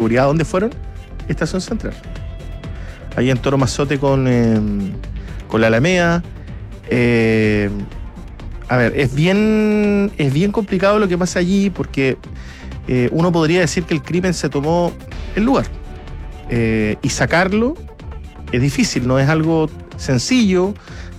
seguridad, ¿dónde fueron? Estación Central. Ahí en Toro Mazote con la Alameda. A ver, es bien complicado lo que pasa allí porque uno podría decir que el crimen se tomó el lugar. Y sacarlo es difícil, no es algo sencillo.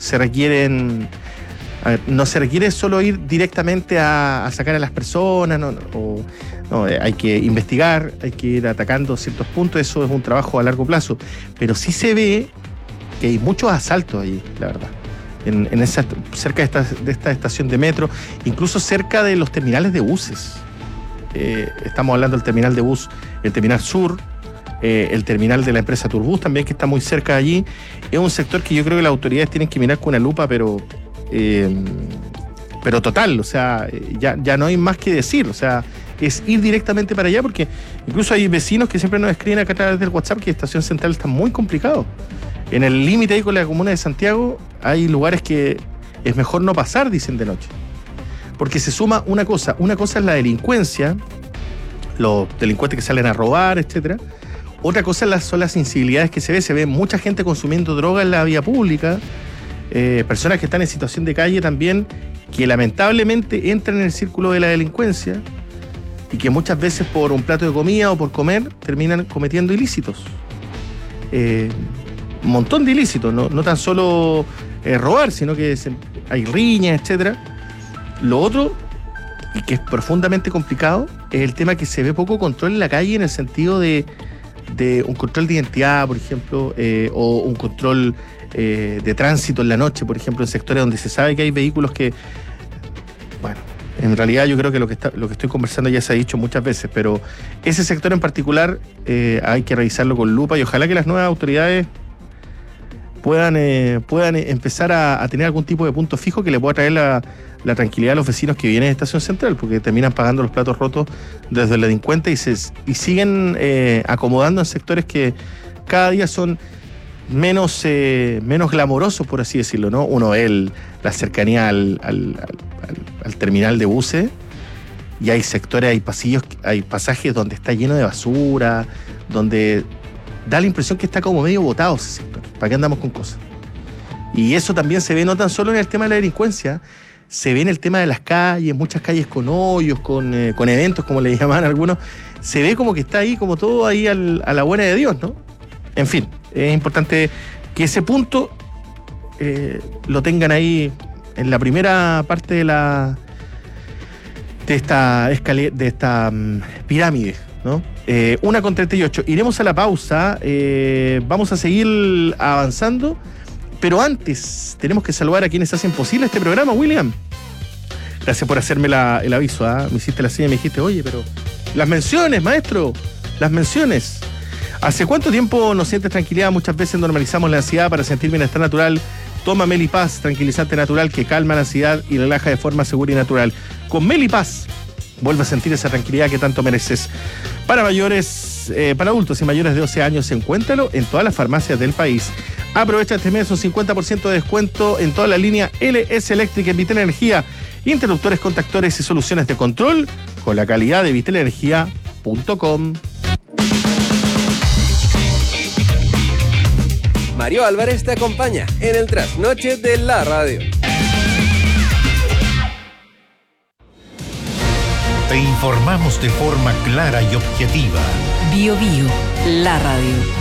No se requiere solo ir directamente a sacar a las personas, hay que investigar, hay que ir atacando ciertos puntos, eso es un trabajo a largo plazo. Pero sí se ve que hay muchos asaltos allí, la verdad. Cerca de esta estación de metro, incluso cerca de los terminales de buses. Estamos hablando del terminal de bus, el terminal sur, el terminal de la empresa Turbus también, que está muy cerca de allí. Es un sector que yo creo que las autoridades tienen que mirar con una lupa, pero total, o sea, ya no hay más que decir, o sea, es ir directamente para allá, porque incluso hay vecinos que siempre nos escriben acá a través del WhatsApp que Estación Central está muy complicado. En el límite ahí con la comuna de Santiago hay lugares que es mejor no pasar, dicen, de noche, porque se suma una cosa es la delincuencia, los delincuentes que salen a robar, etcétera. Otra cosa son las incivilidades que se ve mucha gente consumiendo droga en la vía pública, personas que están en situación de calle también, que lamentablemente entran en el círculo de la delincuencia y que muchas veces por un plato de comida o por comer terminan cometiendo ilícitos. Un montón de ilícitos, no tan solo robar, sino que hay riñas, etcétera. Lo otro, y que es profundamente complicado, es el tema que se ve poco control en la calle, en el sentido de un control de identidad, por ejemplo, o un control de tránsito en la noche, por ejemplo, en sectores donde se sabe que hay vehículos que, bueno, en realidad yo creo que lo que estoy conversando ya se ha dicho muchas veces, pero ese sector en particular hay que revisarlo con lupa, y ojalá que las nuevas autoridades puedan empezar a tener algún tipo de punto fijo que le pueda traer la tranquilidad a los vecinos que vienen de Estación Central, porque terminan pagando los platos rotos desde el delincuente y siguen acomodando en sectores que cada día son menos glamorosos, por así decirlo, ¿no? Uno ve la cercanía al terminal de buses, y hay sectores, hay pasillos, hay pasajes donde está lleno de basura, donde da la impresión que está como medio botado ese sector. ¿Para qué andamos con cosas? Y eso también se ve no tan solo en el tema de la delincuencia, se ve en el tema de las calles, muchas calles con hoyos, con eventos, como le llaman algunos. Se ve como que está ahí, como todo ahí a la buena de Dios, ¿no? En fin, es importante que ese punto lo tengan ahí en la primera parte de esta pirámide, ¿no? 1:38. Iremos a la pausa. Vamos a seguir avanzando, pero antes tenemos que saludar a quienes hacen posible este programa. William, gracias por hacerme el aviso. Me hiciste la seña y me dijiste, oye, pero las menciones, maestro, las menciones. ¿Hace cuánto tiempo no sientes tranquilidad? Muchas veces normalizamos la ansiedad. Para sentir bienestar natural, toma Melipaz, tranquilizante natural que calma la ansiedad y relaja de forma segura y natural. Con Melipaz vuelve a sentir esa tranquilidad que tanto mereces. Para adultos y mayores de 12 años, encuéntralo en todas las farmacias del país. Aprovecha este mes un 50% de descuento en toda la línea LS Electric en Vital Energía. Interruptores, contactores y soluciones de control con la calidad de vitalenergia.com. Mario Álvarez te acompaña en el trasnoche de la radio. Te informamos de forma clara y objetiva. BioBio, la radio.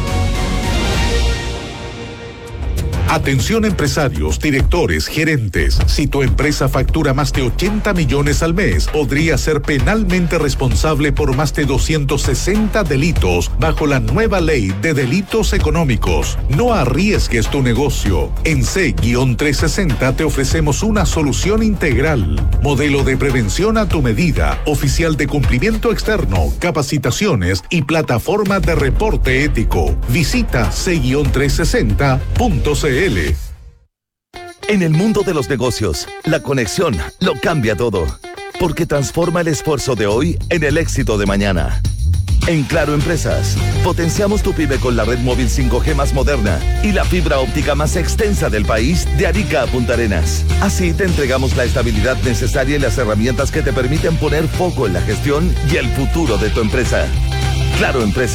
Atención empresarios, directores, gerentes. Si tu empresa factura más de 80 millones al mes, podría ser penalmente responsable por más de 260 delitos bajo la nueva ley de delitos económicos. No arriesgues tu negocio. En C-360 te ofrecemos una solución integral. Modelo de prevención a tu medida, oficial de cumplimiento externo, capacitaciones y plataforma de reporte ético. Visita C-360.cl. En el mundo de los negocios, la conexión lo cambia todo, porque transforma el esfuerzo de hoy en el éxito de mañana. En Claro Empresas, potenciamos tu pyme con la red móvil 5G más moderna y la fibra óptica más extensa del país, de Arica a Punta Arenas. Así te entregamos la estabilidad necesaria y las herramientas que te permiten poner foco en la gestión y el futuro de tu empresa. Claro Empresas.